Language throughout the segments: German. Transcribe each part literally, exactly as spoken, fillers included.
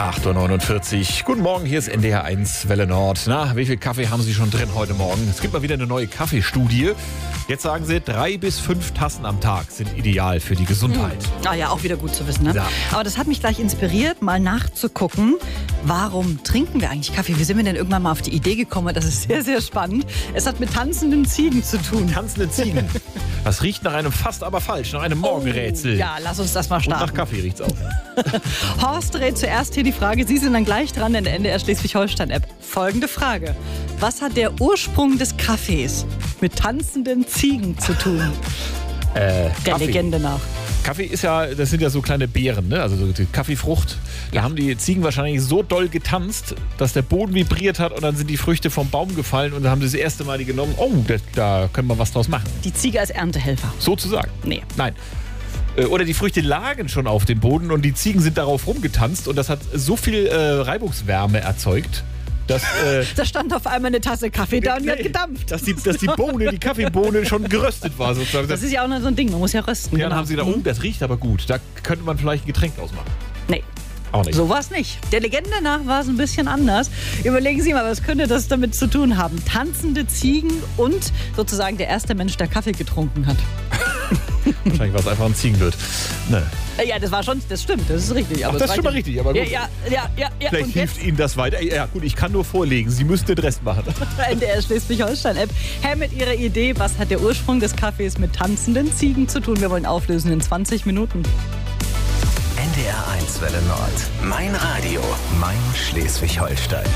acht Uhr neunundvierzig. Guten Morgen, hier ist N D R eins Welle Nord. Na, wie viel Kaffee haben Sie schon drin heute Morgen? Es gibt mal wieder eine neue Kaffeestudie. Jetzt sagen Sie, drei bis fünf Tassen am Tag sind ideal für die Gesundheit. Hm. Ah ja, auch wieder gut zu wissen, ne? Ja. Aber das hat mich gleich inspiriert, mal nachzugucken, warum trinken wir eigentlich Kaffee? Wie sind wir denn irgendwann mal auf die Idee gekommen? Das ist sehr, sehr spannend. Es hat mit tanzenden Ziegen zu tun. Tanzende Ziegen. Das riecht nach einem fast aber falsch, nach einem Morgenrätsel. Oh, ja, lass uns das mal Und starten. nach Kaffee riecht's auch. Horst rät zuerst hier die Frage, Sie sind dann gleich dran in der N D R Schleswig-Holstein-App. Folgende Frage. Was hat der Ursprung des Kaffees mit tanzenden Ziegen zu tun? Äh, Der Kaffee. Legende nach. Kaffee ist ja, das sind ja so kleine Beeren, ne? Also so die Kaffeefrucht. Da haben die Ziegen wahrscheinlich so doll getanzt, dass der Boden vibriert hat und dann sind die Früchte vom Baum gefallen und dann haben sie das erste Mal die genommen. Oh, da, da können wir was draus machen. Die Ziege als Erntehelfer. Sozusagen. Nee. Nein. Äh, Oder die Früchte lagen schon auf dem Boden und die Ziegen sind darauf rumgetanzt und das hat so viel äh, Reibungswärme erzeugt, dass, äh, Da stand auf einmal eine Tasse Kaffee da und die hat gedampft. dass, die, dass die Bohne, die Kaffeebohne schon geröstet war sozusagen. Das ist ja auch noch so ein Ding, man muss ja rösten. Ja, dann genau. haben sie gedacht, oh, das riecht aber gut. Da könnte man vielleicht ein Getränk ausmachen. Nee. Auch nicht. So war es nicht. Der Legende nach war es ein bisschen anders. Überlegen Sie mal, was könnte das damit zu tun haben? Tanzende Ziegen und sozusagen der erste Mensch, der Kaffee getrunken hat. Wahrscheinlich war es einfach ein Ziegenwirt. Ne. Ja, das war schon, das stimmt, das ist richtig. Aber Ach, das ist schon mal weiß ich- richtig, aber gut. Ja, ja, ja, ja. ja. Vielleicht Und hilft jetzt Ihnen das weiter. Ja gut, ich kann nur vorlegen. Sie müssten den Rest machen. N D R Schleswig-Holstein-App. Herr mit Ihrer Idee, was hat der Ursprung des Kaffees mit tanzenden Ziegen zu tun? Wir wollen auflösen in zwanzig Minuten. N D R eins Welle Nord. Mein Radio, mein Schleswig-Holstein.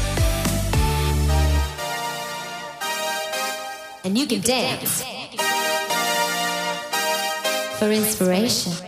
And you can dance for inspiration.